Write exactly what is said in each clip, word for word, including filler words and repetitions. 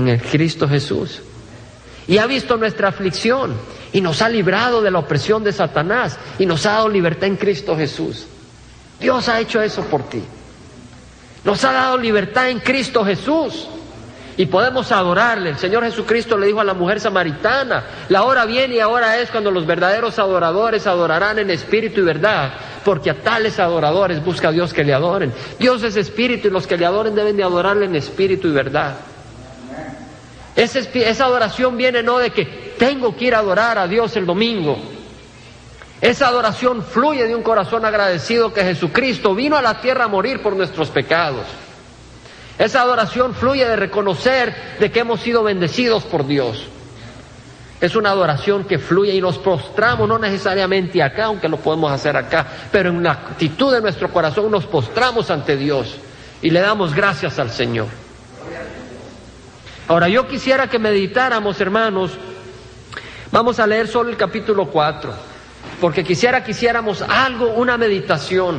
en el Cristo Jesús. Y ha visto nuestra aflicción y nos ha librado de la opresión de Satanás y nos ha dado libertad en Cristo Jesús. Dios ha hecho eso por ti. Nos ha dado libertad en Cristo Jesús y podemos adorarle. El Señor Jesucristo le dijo a la mujer samaritana: la hora viene y ahora es cuando los verdaderos adoradores adorarán en espíritu y verdad, porque a tales adoradores busca Dios que le adoren. Dios es espíritu y los que le adoren deben de adorarle en espíritu y verdad. Esa, esa adoración viene no de que tengo que ir a adorar a Dios el domingo. Esa adoración fluye de un corazón agradecido que Jesucristo vino a la tierra a morir por nuestros pecados. Esa adoración fluye de reconocer de que hemos sido bendecidos por Dios. Es una adoración que fluye y nos postramos, no necesariamente acá, aunque lo podemos hacer acá, pero en la actitud de nuestro corazón nos postramos ante Dios y le damos gracias al Señor. Ahora yo quisiera que meditáramos, hermanos, vamos a leer solo el capítulo cuatro, porque quisiera que hiciéramos algo, una meditación.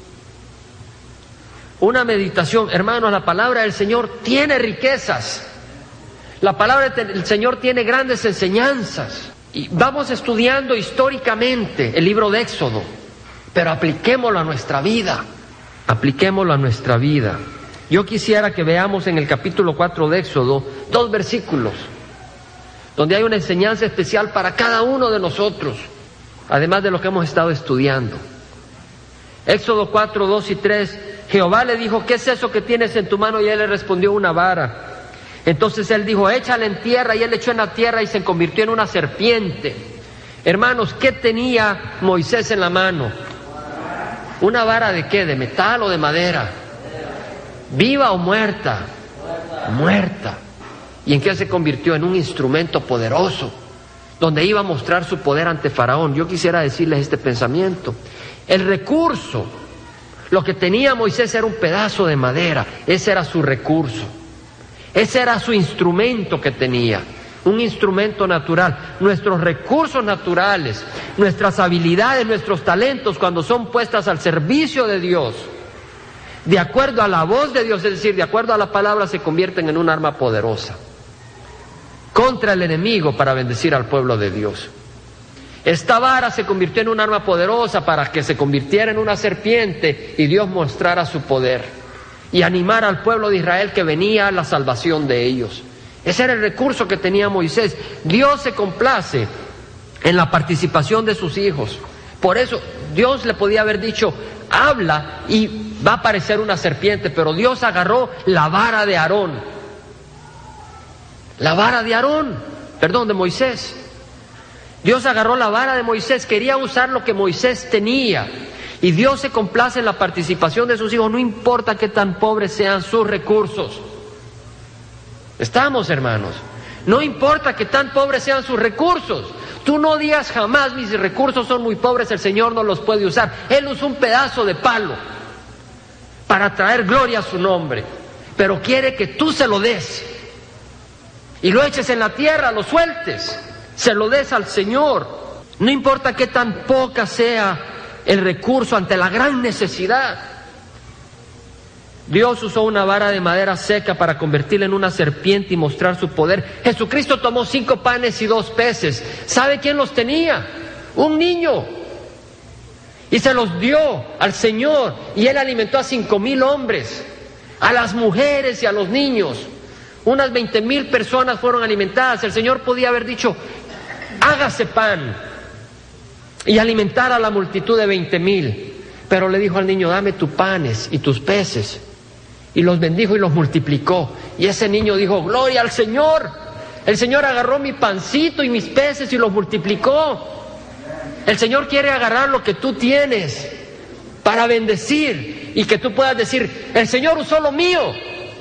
Una meditación, hermanos, la palabra del Señor tiene riquezas. La palabra del Señor tiene grandes enseñanzas. Y vamos estudiando históricamente el libro de Éxodo, pero apliquémoslo a nuestra vida. Apliquémoslo a nuestra vida. Yo quisiera que veamos en el capítulo cuatro de Éxodo dos versículos, donde hay una enseñanza especial para cada uno de nosotros, además de lo que hemos estado estudiando. Éxodo cuatro, dos y tres, Jehová le dijo: ¿qué es eso que tienes en tu mano? Y él le respondió: una vara. Entonces él dijo: échala en tierra, y él echó en la tierra y se convirtió en una serpiente. Hermanos, ¿qué tenía Moisés en la mano? ¿Una vara de qué? ¿De metal o de madera? ¿Viva o muerta? Muerta. ¿Y en qué se convirtió? En un instrumento poderoso, donde iba a mostrar su poder ante Faraón. Yo quisiera decirles este pensamiento. El recurso, lo que tenía Moisés era un pedazo de madera. Ese era su recurso. Ese era su instrumento que tenía. Un instrumento natural. Nuestros recursos naturales, nuestras habilidades, nuestros talentos, cuando son puestas al servicio de Dios, de acuerdo a la voz de Dios, es decir, de acuerdo a la palabra, se convierten en un arma poderosa contra el enemigo para bendecir al pueblo de Dios. Esta vara se convirtió en un arma poderosa para que se convirtiera en una serpiente y Dios mostrara su poder y animara al pueblo de Israel que venía a la salvación de ellos. Ese era el recurso que tenía Moisés. Dios se complace en la participación de sus hijos. Por eso Dios le podía haber dicho: habla y va a aparecer una serpiente, pero Dios agarró la vara de Aarón. La vara de Aarón, perdón, de Moisés. Dios agarró la vara de Moisés, quería usar lo que Moisés tenía. Y Dios se complace en la participación de sus hijos, no importa qué tan pobres sean sus recursos. ¿Estamos, hermanos? No importa que tan pobres sean sus recursos. Tú no digas jamás: mis recursos son muy pobres, el Señor no los puede usar. Él usó un pedazo de palo para traer gloria a su nombre, pero quiere que tú se lo des y lo eches en la tierra, lo sueltes, se lo des al Señor. No importa qué tan poca sea el recurso ante la gran necesidad. Dios usó una vara de madera seca para convertirla en una serpiente y mostrar su poder. Jesucristo tomó cinco panes y dos peces. ¿Sabe quién los tenía? Un niño. Y se los dio al Señor, y Él alimentó a cinco mil hombres, a las mujeres y a los niños. Unas veinte mil personas fueron alimentadas. El Señor podía haber dicho: hágase pan, y alimentar a la multitud de veinte mil. Pero le dijo al niño: dame tus panes y tus peces. Y los bendijo y los multiplicó. Y ese niño dijo: gloria al Señor. El Señor agarró mi pancito y mis peces y los multiplicó. El Señor quiere agarrar lo que tú tienes para bendecir y que tú puedas decir: el Señor usó lo mío.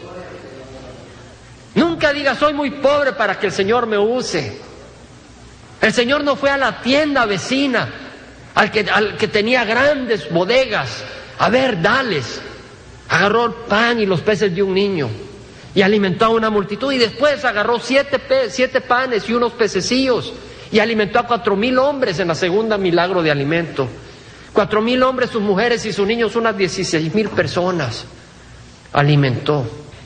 Nunca digas: soy muy pobre para que el Señor me use. El Señor no fue a la tienda vecina, al que, al que tenía grandes bodegas, a ver, dales. Agarró el pan y los peces de un niño y alimentó a una multitud, y después agarró siete, pe siete panes y unos pececillos y alimentó a cuatro mil hombres en la segunda milagro de alimento. Cuatro mil hombres, sus mujeres y sus niños, unas dieciséis mil personas alimentó.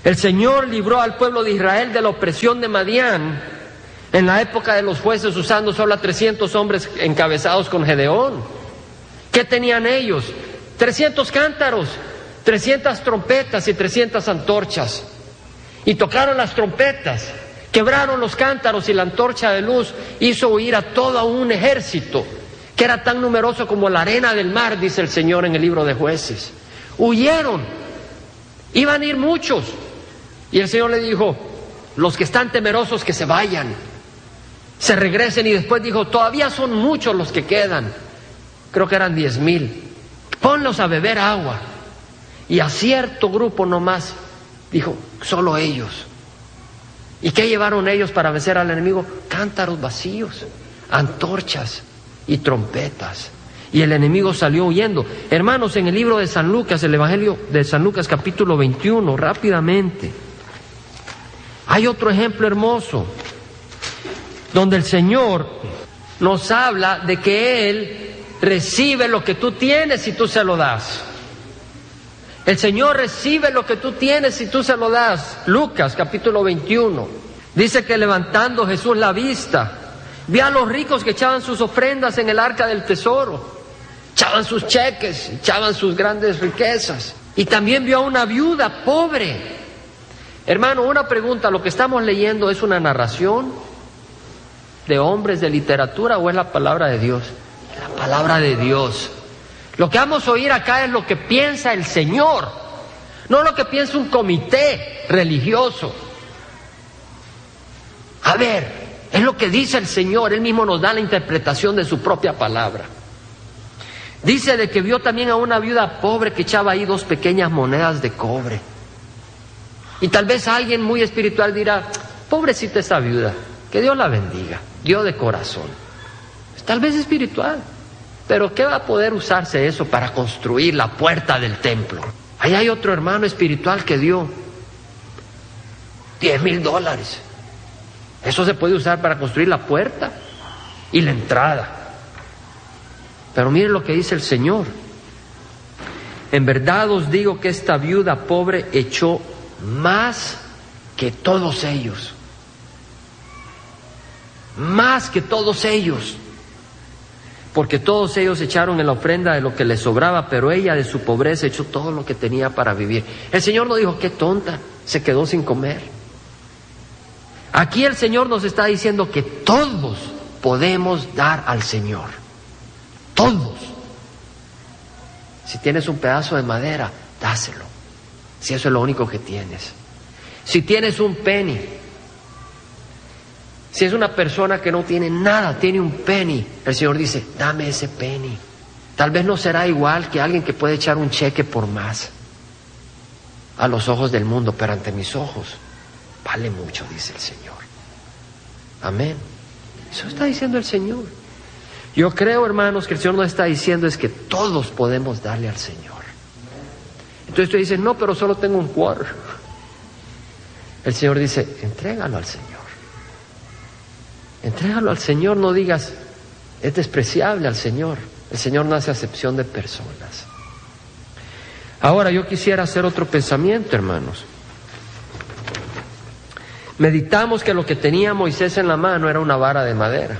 El Señor libró al pueblo de Israel de la opresión de Madián en la época de los jueces, usando solo a trescientos hombres encabezados con Gedeón. ¿Qué tenían ellos? trescientos cántaros, trescientas trompetas y trescientas antorchas. Y tocaron las trompetas, quebraron los cántaros, y la antorcha de luz hizo huir a todo un ejército que era tan numeroso como la arena del mar, dice el Señor en el libro de Jueces. Huyeron, iban a ir muchos, y el Señor le dijo: los que están temerosos que se vayan, se regresen. Y después dijo: todavía son muchos los que quedan, creo que eran diez mil, ponlos a beber agua. Y a cierto grupo nomás dijo: solo ellos. ¿Y qué llevaron ellos para vencer al enemigo? Cántaros vacíos, antorchas y trompetas. Y el enemigo salió huyendo. Hermanos, en el libro de San Lucas, el Evangelio de San Lucas capítulo veintiuno, rápidamente, hay otro ejemplo hermoso, donde el Señor nos habla de que Él recibe lo que tú tienes si tú se lo das. El Señor recibe lo que tú tienes si tú se lo das. Lucas capítulo veintiuno. Dice que levantando Jesús la vista, vio a los ricos que echaban sus ofrendas en el arca del tesoro. Echaban sus cheques, echaban sus grandes riquezas. Y también vio a una viuda pobre. Hermano, una pregunta: ¿lo que estamos leyendo es una narración de hombres de literatura o es la palabra de Dios? La palabra de Dios. Lo que vamos a oír acá es lo que piensa el Señor, no lo que piensa un comité religioso. A ver, es lo que dice el Señor. Él mismo nos da la interpretación de su propia palabra. Dice de que vio también a una viuda pobre que echaba ahí dos pequeñas monedas de cobre. Y tal vez alguien muy espiritual dirá: pobrecita esa viuda, que Dios la bendiga, dio de corazón. Tal vez espiritual, pero ¿qué va a poder usarse eso para construir la puerta del templo? Ahí hay otro hermano espiritual que dio diez mil dólares. Eso se puede usar para construir la puerta y la entrada. Pero miren lo que dice el Señor: en verdad os digo que esta viuda pobre echó más que todos ellos. Más que todos ellos. Porque todos ellos echaron en la ofrenda de lo que les sobraba, pero ella de su pobreza echó todo lo que tenía para vivir. El Señor no dijo: qué tonta, se quedó sin comer. Aquí el Señor nos está diciendo que todos podemos dar al Señor. Todos. Si tienes un pedazo de madera, dáselo, si eso es lo único que tienes. Si tienes un penny, si es una persona que no tiene nada, tiene un penny, el Señor dice: dame ese penny. Tal vez no será igual que alguien que puede echar un cheque por más a los ojos del mundo, pero ante mis ojos vale mucho, dice el Señor. Amén. Eso está diciendo el Señor. Yo creo, hermanos, que el Señor nos está diciendo es que todos podemos darle al Señor. Entonces tú dices: no, pero solo tengo un quarter. El Señor dice: entrégalo al Señor. Entrégalo al Señor, no digas: es despreciable al Señor. El Señor no hace acepción de personas. Ahora yo quisiera hacer otro pensamiento, hermanos. Meditamos que lo que tenía Moisés en la mano era una vara de madera.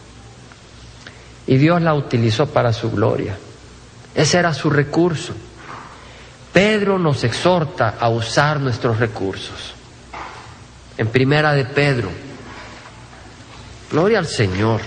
Y Dios la utilizó para su gloria. Ese era su recurso. Pedro nos exhorta a usar nuestros recursos. En Primera de Pedro. Gloria al Señor.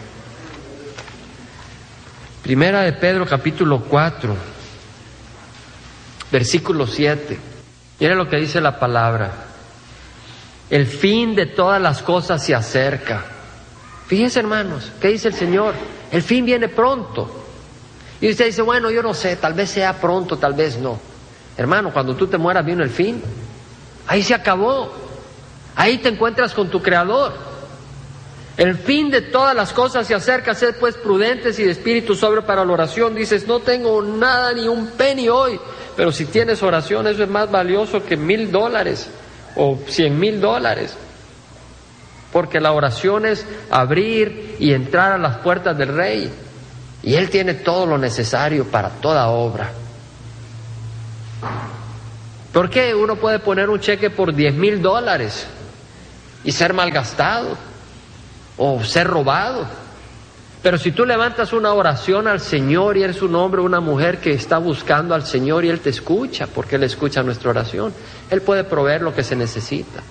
Primera de Pedro capítulo cuatro, versículo siete. Mira lo que dice la palabra: el fin de todas las cosas se acerca. Fíjense, hermanos, ¿qué dice el Señor? El fin viene pronto. Y usted dice: bueno, yo no sé, tal vez sea pronto, tal vez no. Hermano, cuando tú te mueras vino el fin. Ahí se acabó. Ahí te encuentras con tu Creador. El fin de todas las cosas se acerca. Sed pues prudentes y de espíritu sobrio para la oración. Dices: no tengo nada, ni un penny hoy. Pero si tienes oración, eso es más valioso que mil dólares o cien mil dólares. Porque la oración es abrir y entrar a las puertas del Rey. Y Él tiene todo lo necesario para toda obra. ¿Por qué? Uno puede poner un cheque por diez mil dólares y ser malgastado o ser robado. Pero si tú levantas una oración al Señor y eres un hombre o una mujer que está buscando al Señor y Él te escucha, porque Él escucha nuestra oración, Él puede proveer lo que se necesita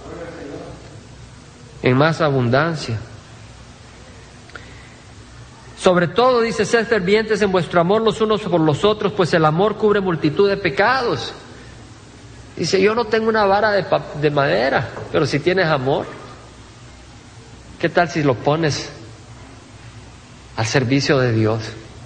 en más abundancia. Sobre todo, dice, sed fervientes en vuestro amor los unos por los otros, pues el amor cubre multitud de pecados. Dice, yo no tengo una vara de, pa- de madera, pero si tienes amor, ¿qué tal si lo pones al servicio de Dios?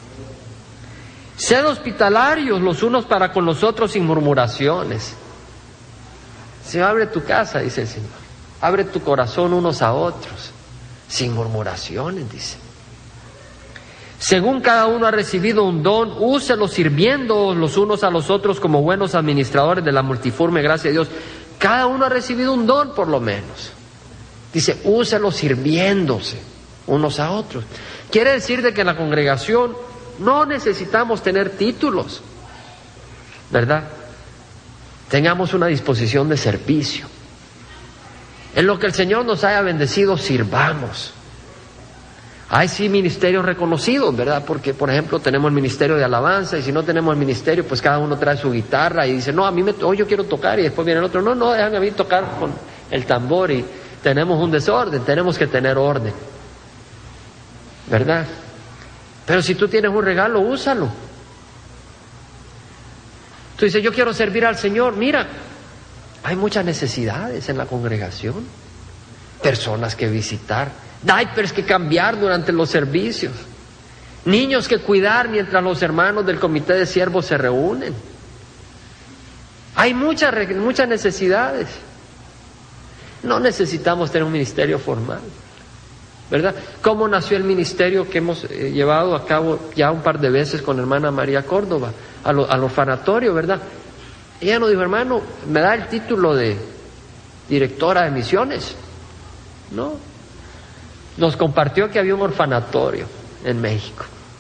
Sed hospitalarios los unos para con los otros sin murmuraciones. Se abre tu casa, dice el Señor. Abre tu corazón unos a otros, sin murmuraciones, dice. Según cada uno ha recibido un don, úselo sirviendo los unos a los otros como buenos administradores de la multiforme gracia de Dios. Cada uno ha recibido un don, por lo menos. Dice, úselo sirviéndose unos a otros. Quiere decir de que en la congregación no necesitamos tener títulos, ¿verdad? Tengamos una disposición de servicio. En lo que el Señor nos haya bendecido, sirvamos. Hay sí ministerios reconocidos, ¿verdad? Porque, por ejemplo, tenemos el ministerio de alabanza, y si no tenemos el ministerio, pues cada uno trae su guitarra y dice, no, a mí me, hoy yo quiero tocar, y después viene el otro, no, no, déjame a mí tocar con el tambor, y tenemos un desorden, tenemos que tener orden, ¿verdad? Pero si tú tienes un regalo, úsalo. Tú dices, yo quiero servir al Señor. Mira, hay muchas necesidades en la congregación, personas que visitar, diapers que cambiar durante los servicios, niños que cuidar mientras los hermanos del comité de siervos se reúnen. Hay muchas, muchas necesidades. No necesitamos tener un ministerio formal, ¿verdad? ¿Cómo nació el ministerio que hemos eh, llevado a cabo ya un par de veces con hermana María Córdoba al, al orfanatorio, ¿verdad? Ella nos dijo, hermano, me da el título de directora de misiones. No. Nos compartió que había un orfanatorio en México.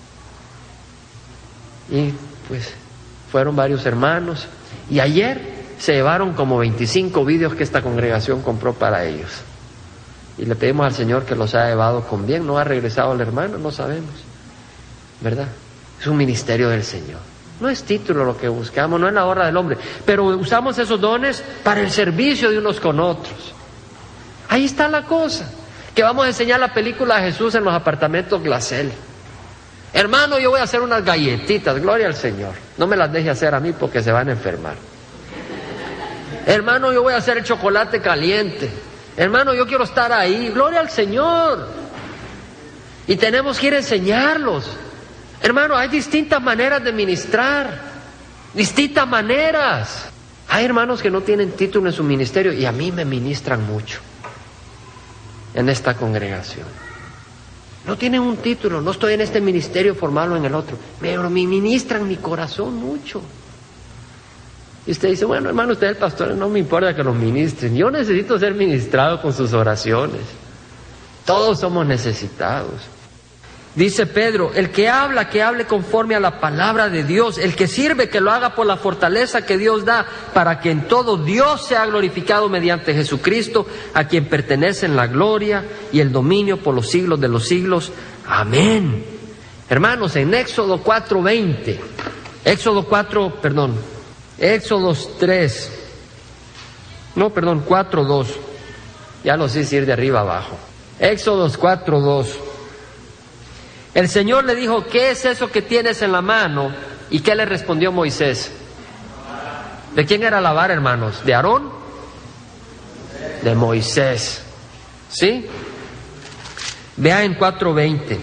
Y pues fueron varios hermanos. Y ayer se llevaron como veinticinco vídeos que esta congregación compró para ellos. Y le pedimos al Señor que los haya llevado con bien. ¿No ha regresado el hermano? No sabemos, ¿verdad? Es un ministerio del Señor. No es título lo que buscamos, no es la obra del hombre, pero usamos esos dones para el servicio de unos con otros. Ahí está la cosa. Que vamos a enseñar la película de Jesús en los apartamentos Glacel. Hermano, yo voy a hacer unas galletitas, gloria al Señor. No me las deje hacer a mí porque se van a enfermar. Hermano, yo voy a hacer el chocolate caliente. Hermano, yo quiero estar ahí, gloria al Señor. Y tenemos que ir a enseñarlos. Hermano, hay distintas maneras de ministrar, distintas maneras. Hay hermanos que no tienen título en su ministerio y a mí me ministran mucho en esta congregación. No tienen un título, no estoy en este ministerio formal o en el otro, pero me ministran mi corazón mucho. Y usted dice, bueno, hermano, usted es el pastor, no me importa que los ministren, yo necesito ser ministrado con sus oraciones. Todos somos necesitados. Dice Pedro, el que habla, que hable conforme a la palabra de Dios. El que sirve, que lo haga por la fortaleza que Dios da, para que en todo Dios sea glorificado mediante Jesucristo, a quien pertenecen la gloria y el dominio por los siglos de los siglos. Amén. Hermanos, en Éxodo cuatro veinte, Éxodo cuatro, perdón, Éxodo tres, no, perdón, cuatro dos, ya los hice ir de arriba abajo. Éxodo cuatro dos. El Señor le dijo, ¿qué es eso que tienes en la mano? ¿Y qué le respondió Moisés? ¿De quién era la vara, hermanos? ¿De Aarón? De Moisés. ¿Sí? Vea en cuatro veinte.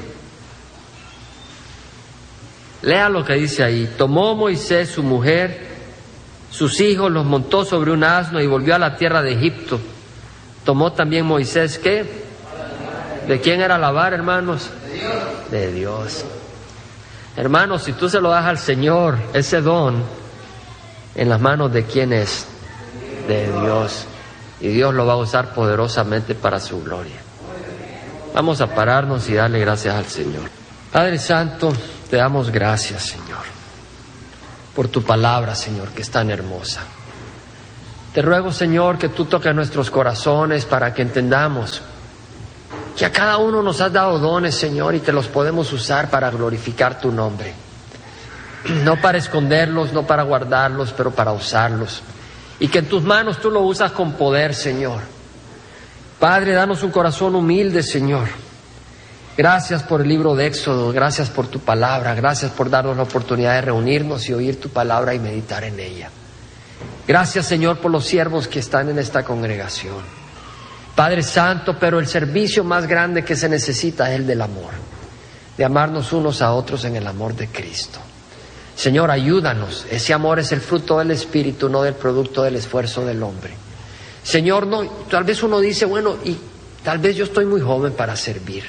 Lea lo que dice ahí. Tomó Moisés su mujer, sus hijos, los montó sobre un asno y volvió a la tierra de Egipto. Tomó también Moisés, ¿qué? ¿De quién era la vara, hermanos? De Dios. Hermanos, si tú se lo das al Señor, ese don, ¿en las manos de quién es? De Dios. Y Dios lo va a usar poderosamente para su gloria. Vamos a pararnos y darle gracias al Señor. Padre Santo, te damos gracias, Señor, por tu palabra, Señor, que es tan hermosa. Te ruego, Señor, que tú toques nuestros corazones para que entendamos que a cada uno nos has dado dones, Señor, y te los podemos usar para glorificar tu nombre. No para esconderlos, no para guardarlos, pero para usarlos. Y que en tus manos tú lo usas con poder, Señor. Padre, danos un corazón humilde, Señor. Gracias por el libro de Éxodo, gracias por tu palabra, gracias por darnos la oportunidad de reunirnos y oír tu palabra y meditar en ella. Gracias, Señor, por los siervos que están en esta congregación. Padre Santo, pero el servicio más grande que se necesita es el del amor, de amarnos unos a otros en el amor de Cristo. Señor, ayúdanos. Ese amor es el fruto del Espíritu, no del producto del esfuerzo del hombre. Señor, no, tal vez uno dice, bueno, y tal vez yo estoy muy joven para servir.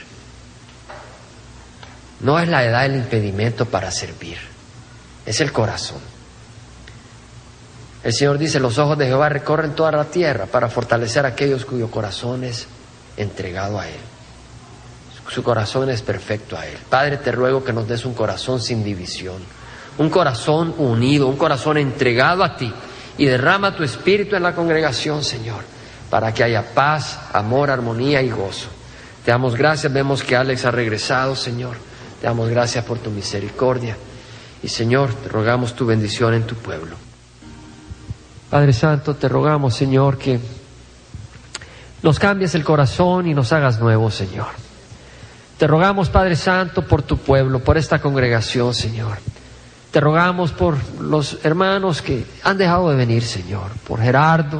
No es la edad el impedimento para servir, es el corazón. El Señor dice, los ojos de Jehová recorren toda la tierra para fortalecer a aquellos cuyo corazón es entregado a Él. Su corazón es perfecto a Él. Padre, te ruego que nos des un corazón sin división, un corazón unido, un corazón entregado a ti, y derrama tu espíritu en la congregación, Señor, para que haya paz, amor, armonía y gozo. Te damos gracias, vemos que Alex ha regresado, Señor. Te damos gracias por tu misericordia. Y, Señor, te rogamos tu bendición en tu pueblo. Padre Santo, te rogamos, Señor, que nos cambies el corazón y nos hagas nuevos, Señor. Te rogamos, Padre Santo, por tu pueblo, por esta congregación, Señor. Te rogamos por los hermanos que han dejado de venir, Señor. Por Gerardo,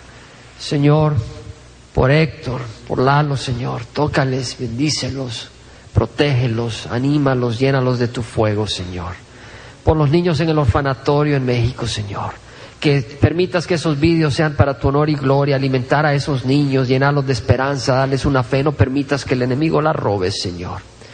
Señor, por Héctor, por Lalo, Señor. Tócales, bendícelos, protégelos, anímalos, llénalos de tu fuego, Señor. Por los niños en el orfanatorio en México, Señor. Que permitas que esos vídeos sean para tu honor y gloria, alimentar a esos niños, llenarlos de esperanza, darles una fe, no permitas que el enemigo la robe, Señor.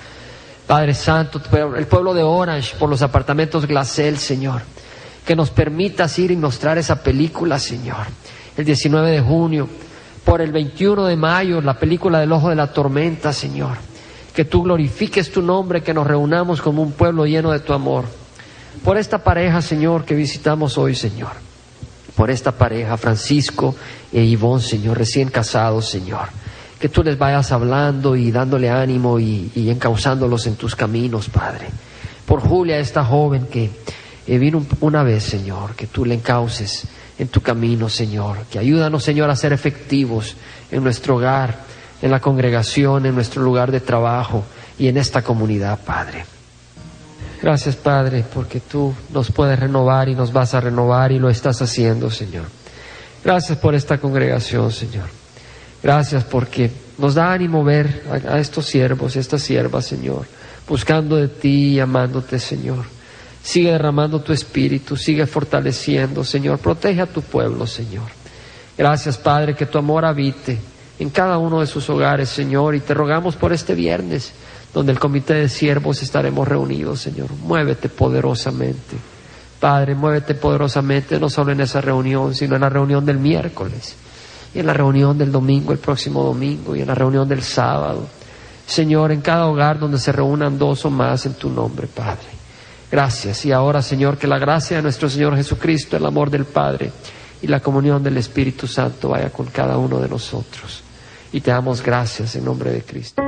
Padre Santo, el pueblo de Orange, por los apartamentos Glacel, Señor, que nos permitas ir y mostrar esa película, Señor, el diecinueve de junio, por el veintiuno de mayo, la película del Ojo de la Tormenta, Señor, que tú glorifiques tu nombre, que nos reunamos como un pueblo lleno de tu amor, por esta pareja, Señor, que visitamos hoy, Señor. Por esta pareja, Francisco e Ivonne, Señor, recién casados, Señor. Que tú les vayas hablando y dándole ánimo y, y encauzándolos en tus caminos, Padre. Por Julia, esta joven que eh, vino una vez, Señor, que tú le encauces en tu camino, Señor. Que ayúdanos, Señor, a ser efectivos en nuestro hogar, en la congregación, en nuestro lugar de trabajo y en esta comunidad, Padre. Gracias, Padre, porque tú nos puedes renovar y nos vas a renovar y lo estás haciendo, Señor. Gracias por esta congregación, Señor. Gracias porque nos da ánimo ver a, a estos siervos y estas siervas, Señor, buscando de ti y amándote, Señor. Sigue derramando tu espíritu, sigue fortaleciendo, Señor. Protege a tu pueblo, Señor. Gracias, Padre, que tu amor habite en cada uno de sus hogares, Señor, y te rogamos por este viernes, donde el comité de siervos estaremos reunidos, Señor. Muévete poderosamente. Padre, muévete poderosamente, no solo en esa reunión, sino en la reunión del miércoles, y en la reunión del domingo, el próximo domingo, y en la reunión del sábado. Señor, en cada hogar donde se reúnan dos o más en tu nombre, Padre. Gracias. Y ahora, Señor, que la gracia de nuestro Señor Jesucristo, el amor del Padre y la comunión del Espíritu Santo vaya con cada uno de nosotros. Y te damos gracias en nombre de Cristo.